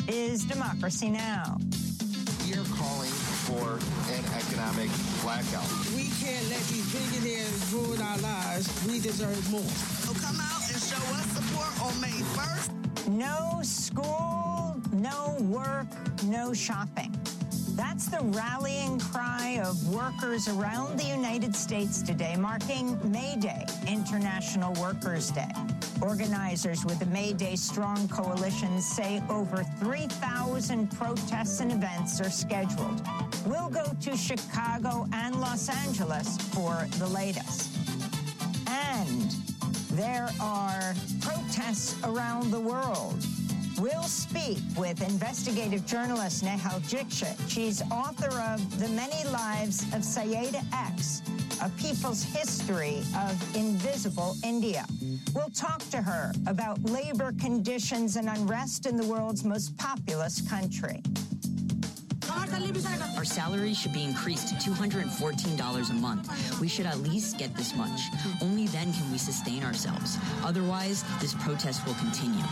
is Democracy Now! We are calling for an economic blackout. We can't let these billionaires ruin our lives. We deserve more. So come out and show us support on May 1st. No school, no work, no shopping. That's the rallying cry of workers around the United States today, marking May Day, International Workers' Day. Organizers with the May Day Strong Coalition say over 3,000 protests and events are scheduled. We'll go to Chicago and Los Angeles for the latest. And there are protests around the world. We'll speak with investigative journalist Nehal Dixit. She's author of The Many Lives of Sayeda X, A People's History of Invisible India. We'll talk to her about labor conditions and unrest in the world's most populous country. Our salary should be increased to $214 a month. We should at least get this much. Only then can we sustain ourselves. Otherwise, this protest will continue.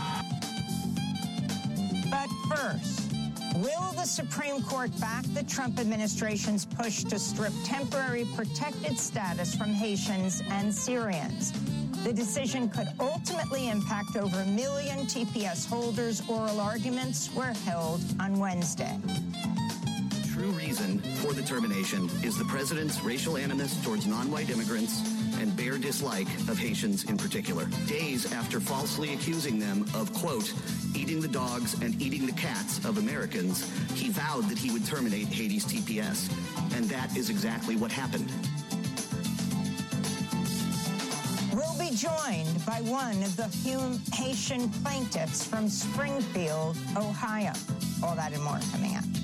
But first, will the Supreme Court back the Trump administration's push to strip temporary protected status from Haitians and Syrians? The decision could ultimately impact over 1 million TPS holders. Oral arguments were held on Wednesday. True reason for the termination is the president's racial animus towards non-white immigrants and bare dislike of Haitians in particular. Days after falsely accusing them of, quote, eating the dogs and eating the cats of Americans, he vowed that he would terminate Haiti's TPS. And that is exactly what happened. We'll be joined by one of the Haitian plaintiffs from Springfield, Ohio. All that and more coming up.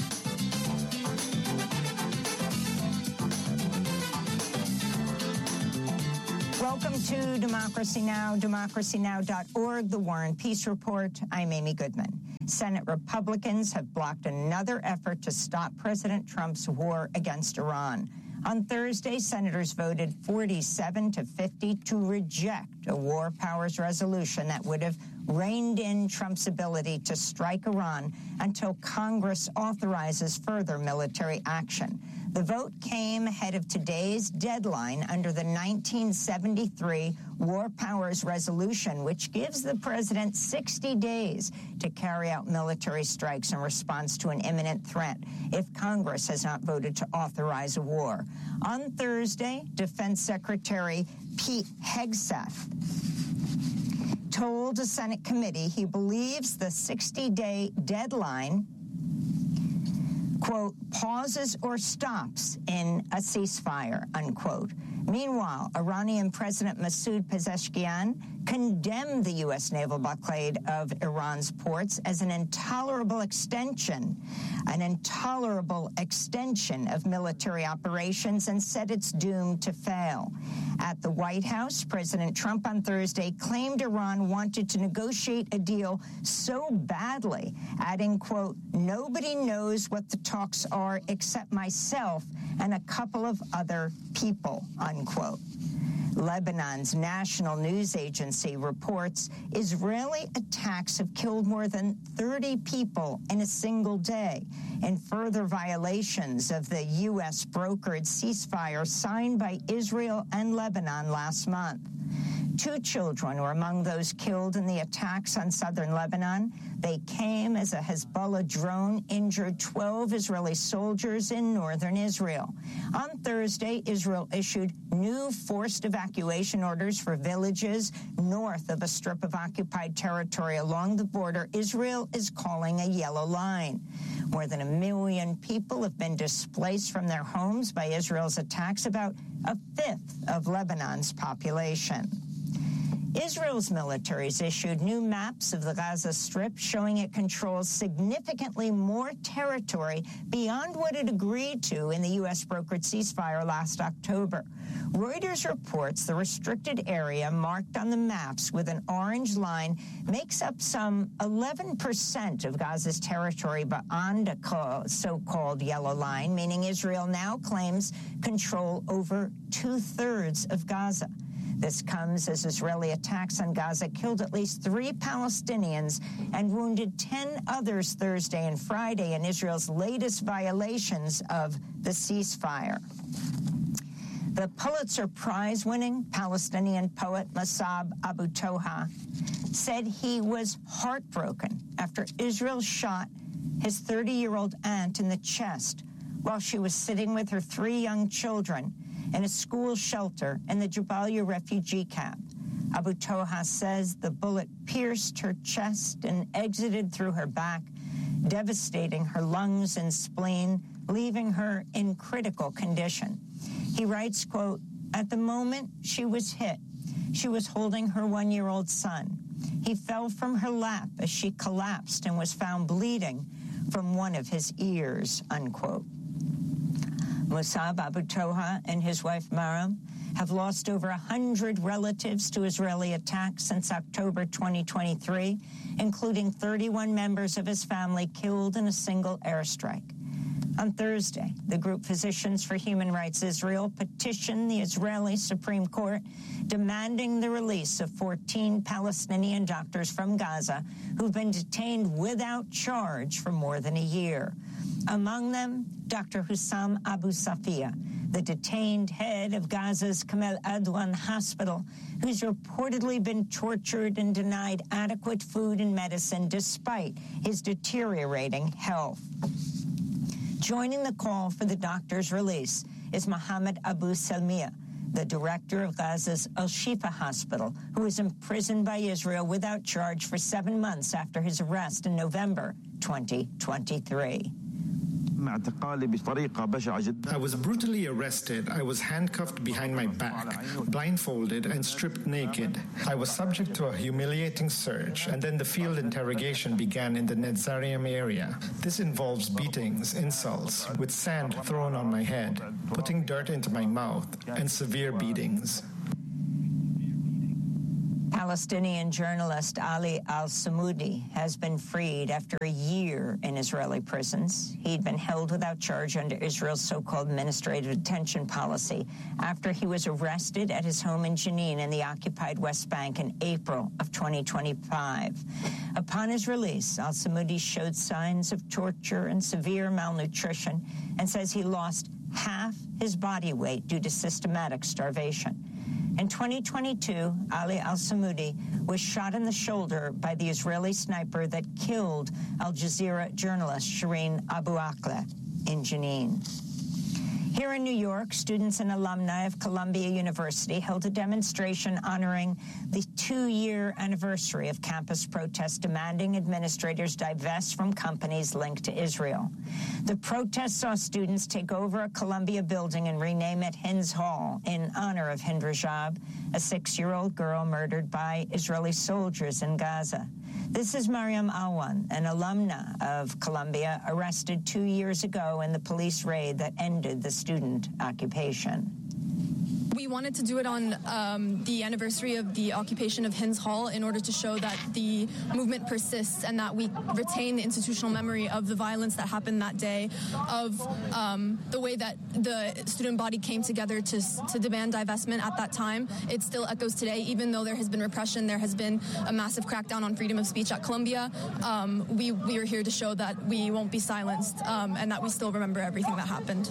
Welcome to Democracy Now!, democracynow.org, the War and Peace Report. I'm Amy Goodman. Senate Republicans have blocked another effort to stop President Trump's war against Iran. On Thursday, senators voted 47-50 to reject a war powers resolution that would have reined in Trump's ability to strike Iran until Congress authorizes further military action. The vote came ahead of today's deadline under the 1973 War Powers Resolution, which gives the president 60 days to carry out military strikes in response to an imminent threat if Congress has not voted to authorize a war. On Thursday, Defense Secretary Pete Hegseth told a Senate committee he believes the 60-day deadline, quote, pauses or stops in a ceasefire, unquote. Meanwhile, Iranian President Masoud Pezeshkian condemned the U.S. naval blockade of Iran's ports as an intolerable extension of military operations and said it's doomed to fail. At the White House, President Trump on Thursday claimed Iran wanted to negotiate a deal so badly, adding, quote, nobody knows what the talks are except myself and a couple of other people, unquote. Lebanon's national news agency reports Israeli attacks have killed more than 30 people in a single day, in further violations of the U.S. brokered ceasefire signed by Israel and Lebanon last month. 2 children were among those killed in the attacks on southern Lebanon. They came as a Hezbollah drone injured 12 Israeli soldiers in northern Israel. On Thursday, Israel issued new forced evacuation orders for villages north of a strip of occupied territory along the border Israel is calling a yellow line. More than 1 million people have been displaced from their homes by Israel's attacks, about a fifth of Lebanon's population. Israel's military has issued new maps of the Gaza Strip showing it controls significantly more territory beyond what it agreed to in the U.S. brokered ceasefire last October. Reuters reports the restricted area marked on the maps with an orange line makes up some 11% of Gaza's territory beyond a so-called yellow line, meaning Israel now claims control over 2/3 of Gaza. This comes as Israeli attacks on Gaza killed at least 3 Palestinians and wounded 10 others Thursday and Friday in Israel's latest violations of the ceasefire. The Pulitzer Prize-winning Palestinian poet Mossab Abu Toha said he was heartbroken after Israel shot his 30-year-old aunt in the chest while she was sitting with her 3 young children in a school shelter in the Jabalia refugee camp. Abu Toha says the bullet pierced her chest and exited through her back, devastating her lungs and spleen, leaving her in critical condition. He writes, quote, "At the moment she was hit, she was holding her 1-year-old son. He fell from her lap as she collapsed and was found bleeding from one of his ears," unquote. Mossab Abu Toha and his wife Maram have lost over 100 relatives to Israeli attacks since October 2023, including 31 members of his family killed in a single airstrike. On Thursday, the group Physicians for Human Rights Israel petitioned the Israeli Supreme Court demanding the release of 14 Palestinian doctors from Gaza who've been detained without charge for more than a year. Among them, Dr. Hussam Abu Safiya, the detained head of Gaza's Kamel Adwan Hospital, who's reportedly been tortured and denied adequate food and medicine despite his deteriorating health. Joining the call for the doctor's release is Mohammed Abu Salmiya, the director of Gaza's Al-Shifa Hospital, who was imprisoned by Israel without charge for 7 months after his arrest in November 2023. I was brutally arrested. I was handcuffed behind my back, blindfolded and stripped naked. I was subject to a humiliating search, and then the field interrogation began in the Netzarim area. This involves beatings, insults, with sand thrown on my head, putting dirt into my mouth, and severe beatings. Palestinian journalist Ali al-Samoudi has been freed after a year in Israeli prisons. He'd been held without charge under Israel's so-called administrative detention policy after he was arrested at his home in Jenin in the occupied West Bank in April of 2025. Upon his release, al-Samoudi showed signs of torture and severe malnutrition and says he lost half his body weight due to systematic starvation. In 2022, Ali al-Samoudi was shot in the shoulder by the Israeli sniper that killed Al Jazeera journalist Shireen Abu Akleh in Jenin. Here in New York, students and alumni of Columbia University held a demonstration honoring the 2-year anniversary of campus protests demanding administrators divest from companies linked to Israel. The protest saw students take over a Columbia building and rename it Hinz Hall in honor of Hind Rajab, a 6-year-old girl murdered by Israeli soldiers in Gaza. This is Mariam Alwan, an alumna of Columbia, arrested 2 years ago in the police raid that ended the student occupation. We wanted to do it on the anniversary of the occupation of Hinz Hall in order to show that the movement persists and that we retain the institutional memory of the violence that happened that day, of the way that the student body came together to demand divestment at that time. It still echoes today, even though there has been repression, there has been a massive crackdown on freedom of speech at Columbia. We are here to show that we won't be silenced and that we still remember everything that happened.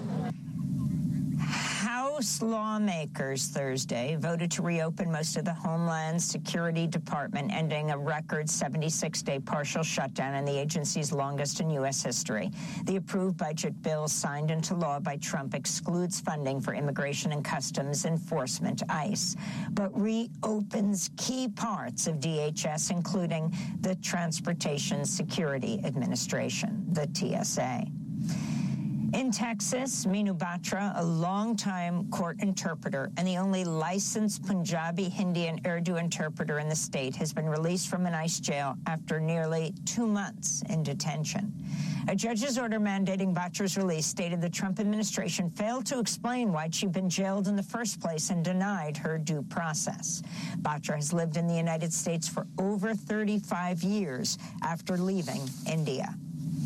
House lawmakers Thursday voted to reopen most of the Homeland Security Department, ending a record 76-day partial shutdown in the agency's longest in U.S. history. The approved budget bill signed into law by Trump excludes funding for Immigration and Customs Enforcement, ICE, but reopens key parts of DHS, including the Transportation Security Administration, the TSA. In Texas, Minu Batra, a longtime court interpreter and the only licensed Punjabi, Hindi, and Urdu interpreter in the state, has been released from an ICE jail after nearly 2 months in detention. A judge's order mandating Batra's release stated the Trump administration failed to explain why she'd been jailed in the first place and denied her due process. Batra has lived in the United States for over 35 years after leaving India.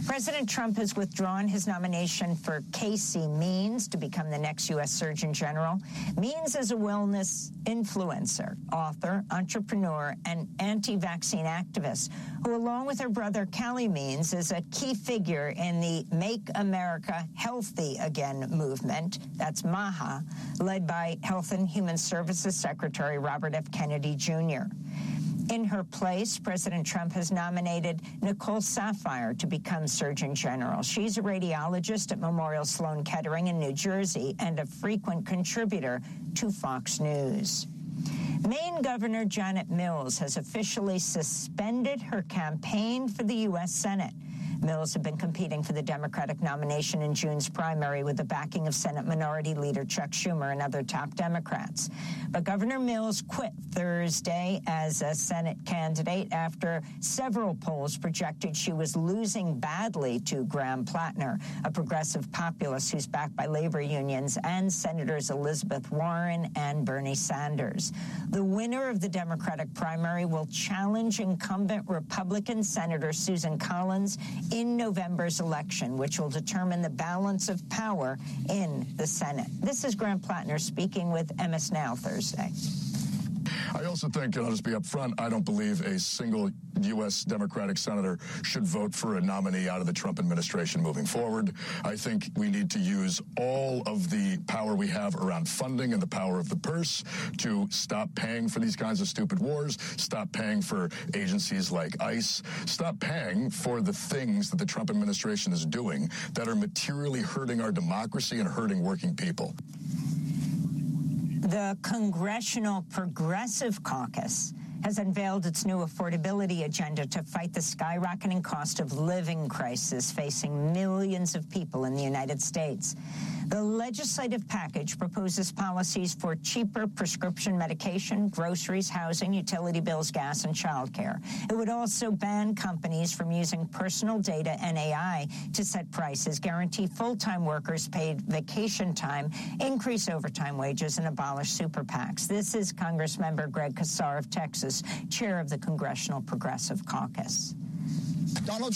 President Trump has withdrawn his nomination for Casey Means to become the next U.S. Surgeon General. Means is a wellness influencer, author, entrepreneur, and anti-vaccine activist who, along with her brother Callie Means, is a key figure in the Make America Healthy Again movement, that's MAHA, led by Health and Human Services Secretary Robert F. Kennedy Jr. In her place, President Trump has nominated Nicole Saphier to become Surgeon General. She's a radiologist at Memorial Sloan Kettering in New Jersey and a frequent contributor to Fox News. Maine Governor Janet Mills has officially suspended her campaign for the U.S. Senate. Mills had been competing for the Democratic nomination in June's primary with the backing of Senate Minority Leader Chuck Schumer and other top Democrats. But Governor Mills quit Thursday as a Senate candidate after several polls projected she was losing badly to Graham Plattner, a progressive populist who's backed by labor unions, and Senators Elizabeth Warren and Bernie Sanders. The winner of the Democratic primary will challenge incumbent Republican Senator Susan Collins in November's election, which will determine the balance of power in the Senate. This is Graham Plattner speaking with MS Now Thursday. I also think, and I'll just be up front, I don't believe a single U.S. Democratic senator should vote for a nominee out of the Trump administration moving forward. I think we need to use all of the power we have around funding and the power of the purse to stop paying for these kinds of stupid wars, stop paying for agencies like ICE, stop paying for the things that the Trump administration is doing that are materially hurting our democracy and hurting working people. The Congressional Progressive Caucus has unveiled its new affordability agenda to fight the skyrocketing cost of living crisis facing millions of people in the United States. The legislative package proposes policies for cheaper prescription medication, groceries, housing, utility bills, gas, and childcare. It would also ban companies from using personal data and AI to set prices, guarantee full-time workers paid vacation time, increase overtime wages, and abolish super PACs. This is Congressmember Greg Casar of Texas, chair of the Congressional Progressive Caucus. Donald